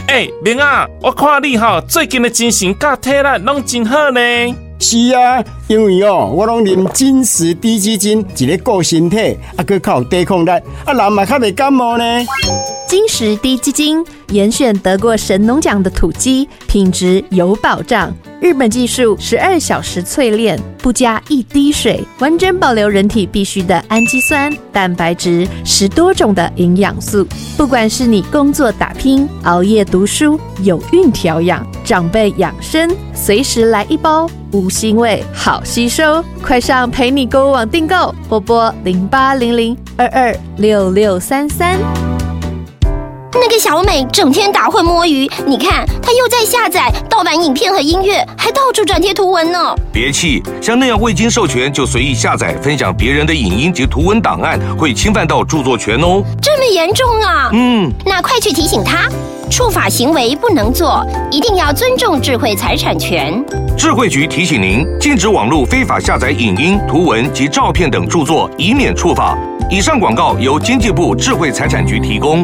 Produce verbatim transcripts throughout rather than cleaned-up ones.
哎、欸，明啊，我看你吼最近的精神甲体力拢真好呢。 是啊，因为哦，我拢啉金石低基金，一个顾身体，啊，佮较有抵抗力，啊，人嘛较袂感冒呢。 金石低基金严选得过神农奖的土鸡，品质有保障。日本技术十二小时淬炼，不加一滴水，完整保留人体必需的氨基酸、蛋白质，十多种的营养素。不管是你工作打拼、熬夜读书、有孕调养、长辈养生，随时来一包，无腥味，好吸收。快上陪你购物网订购，拨拨零八零零二二六六三三。 那个小美整天打混摸鱼，你看她又在下载盗版影片和音乐，还到处转贴图文呢。 别气，像那样未经授权就随意下载分享别人的影音及图文档案，会侵犯到著作权哦。 这么严重啊？ 嗯， 那快去提醒她，触法行为不能做，一定要尊重智慧财产权。 智慧局提醒您，禁止网络非法下载影音、图文及照片等著作，以免触法。以上广告由经济部智慧财产局提供。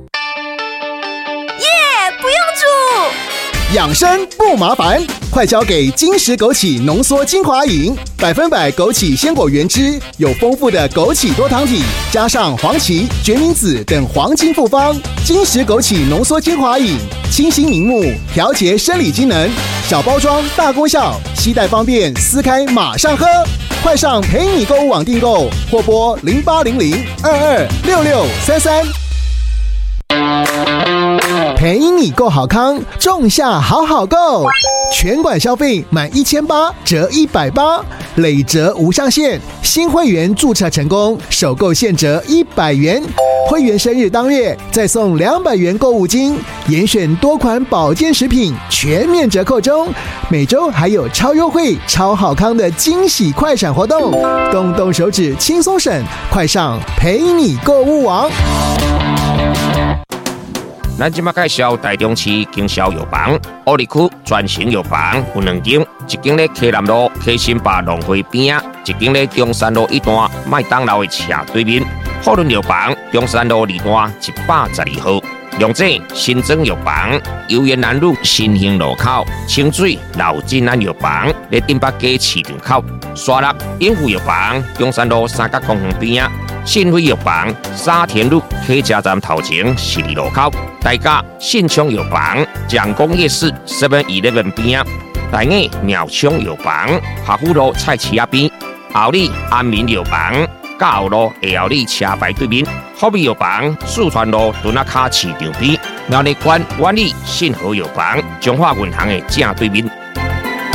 养生不麻烦，快交给金石枸杞浓缩精华饮，百分百枸杞鲜果原汁，有丰富的枸杞多糖体，加上黄芪、决明子等黄金复方。金石枸杞浓缩精华饮，清新明目，调节生理机能，小包装大功效，携带方便，撕开马上喝。快上陪你购物网订购，或拨零八零零二二六六三三。陪你购好康，仲夏好好购，全馆消费满一千八折一百八，累折无上限。新会员注册成功，首购现折一百元，会员生日当月再送两百元购物金，严选多款保健食品全面折扣中，每周还有超优惠、超好康的惊喜快闪活动，动动手指轻松省，快上陪你购物网。 咱即马介绍台中市经销药房，乌里区专型药房有两间，一间咧溪南路溪新坝农会边，一间咧中山路一段麦当劳的斜对面。福伦药房中山路二段一百十二号。龙井新庄药房游园南路新兴路口，清水老金安药房咧顶北街市场口。沙鹿永福药房中山路三角公园边。信辉药房沙田路客家站头前十二路口，大甲信昌药房蒋公夜市 seven eleven 边，大雅鸟昌药房华富路菜市仔边，后里安民药房甲后路下后里车牌对面，福美药房四川路墩仔卡市场边，苗栗县万里信和药房中华银行的正对面。